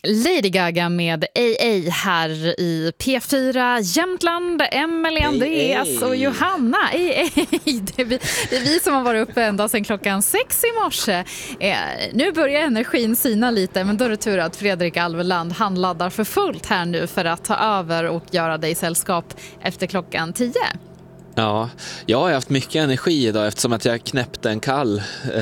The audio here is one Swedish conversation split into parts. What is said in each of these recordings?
Lady Gaga med AA här i P4 Jämtland, Emelie, Andreas och Johanna. Det är vi som har varit uppe ända sedan klockan 6 i morse. Nu börjar energin sina lite, men då är det tur att Fredrik Alveland han laddar för fullt här nu för att ta över och göra dig sällskap efter klockan 10. Ja, jag har haft mycket energi idag eftersom att jag knäppte en kall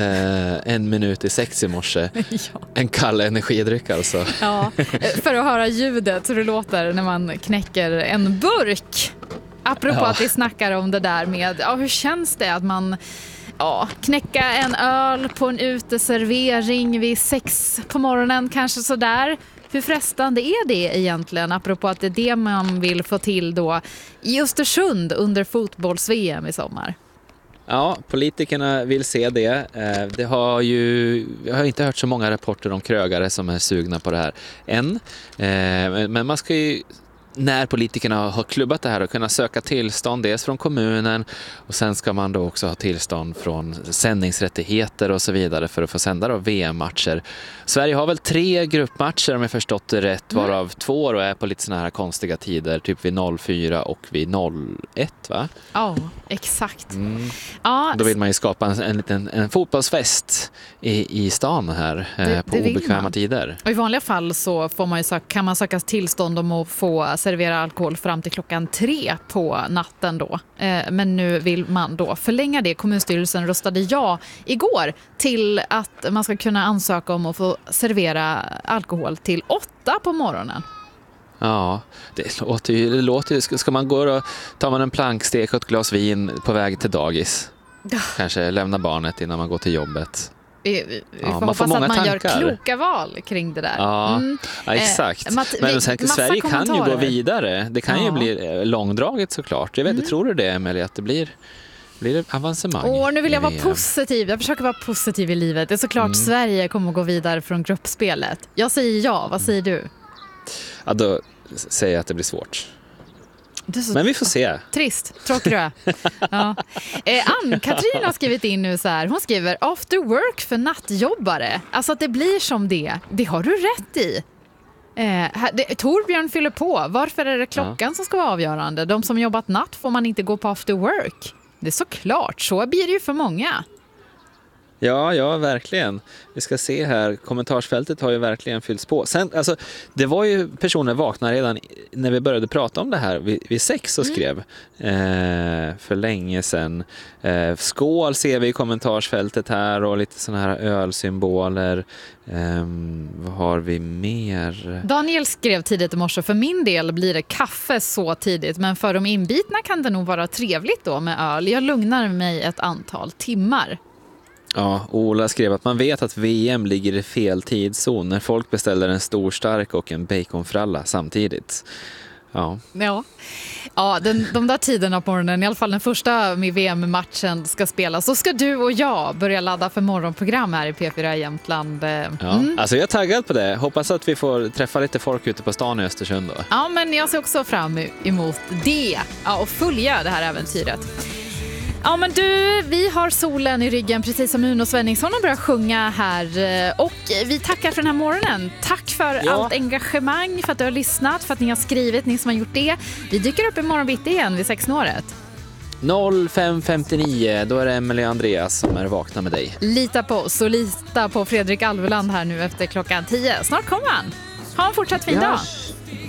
1:06 i morse. Ja. En kall energidryck alltså. Ja, för att höra ljudet så det låter när man knäcker en burk. Apropå att vi snackar om det där med, hur känns det att man knäcka en öl på en uteservering vid 6 på morgonen kanske sådär. Hur frestande är det egentligen, apropå att det är det man vill få till då i Östersund under fotbolls-VM i sommar? Ja, politikerna vill se det. Jag har inte hört så många rapporter om krögare som är sugna på det här än. Men man ska ju, när politikerna har klubbat det här, och kunna söka tillstånd dels från kommunen och sen ska man då också ha tillstånd från sändningsrättigheter och så vidare för att få sända då VM-matcher. Sverige har väl 3 gruppmatcher om jag förstått det rätt, varav 2 då är på lite såna här konstiga tider, typ vid 04 och vid 01, va? Ja, exakt. Ja, då vill man ju skapa en fotbollsfest i stan här på obekväma tider. Och i vanliga fall så får man ju kan man söka tillstånd om att få servera alkohol fram till klockan 3 på natten då. Men nu vill man då förlänga det. Kommunstyrelsen röstade ja igår till att man ska kunna ansöka om att få servera alkohol till 8 på morgonen. Ja, det låter ju. Ska man gå och tar man en plankstek och ett glas vin på väg till dagis? Kanske lämna barnet innan man går till jobbet. Vi får hoppas att man gör kloka val kring det där. Ja, exakt. Men Sverige kan ju gå vidare. Det kan ju bli långdraget såklart. Jag vet inte, tror du det, Emelie, att det blir avancemang? Nu vill jag vara positiv. Jag försöker vara positiv i livet. Det är såklart Sverige kommer att gå vidare från gruppspelet. Jag säger ja. Vad säger du? Ja, då säger jag att det blir svårt. Men vi får se. Trist, tråkig du är. Ann-Katrin har skrivit in nu så här. Hon skriver after work för nattjobbare. Alltså att det blir som det har du rätt i. Torbjörn fyller på. Varför är det klockan som ska vara avgörande? De som jobbat natt får man inte gå på after work. Det är såklart, så blir det ju för många. Ja, verkligen. Vi ska se här, kommentarsfältet har ju verkligen fyllts på. Sen, alltså, det var ju personer vakna redan när vi började prata om det här vid 6 och skrev för länge sedan. Skål ser vi i kommentarsfältet här och lite såna här ölsymboler. Vad har vi mer? Daniel skrev tidigt i morse, för min del blir det kaffe så tidigt, men för de inbitna kan det nog vara trevligt då med öl. Jag lugnar mig ett antal timmar. Ja, Ola skrev att man vet att VM ligger i fel tidszon när folk beställer en stor stark och en baconfralla samtidigt. Ja, de där tiderna på morgonen, i alla fall den första med VM-matchen ska spelas, så ska du och jag börja ladda för morgonprogram här i P4 Jämtland. Alltså jag är taggad på det. Hoppas att vi får träffa lite folk ute på stan i Östersund då. Ja, men jag ser också fram emot det och följa det här äventyret. Ja, men du, vi har solen i ryggen precis som Uno Svenningsson och börjar sjunga här. Och vi tackar för den här morgonen. Tack för allt engagemang, för att du har lyssnat, för att ni har skrivit, ni som har gjort det. Vi dyker upp i morgonbitti igen vid 6-snåret. 05:59, då är det Emelie och Andreas som är vakna med dig. Lita på oss och lita på Fredrik Alveland här nu efter klockan 10. Snart kommer han. Ha en fortsatt fin dag.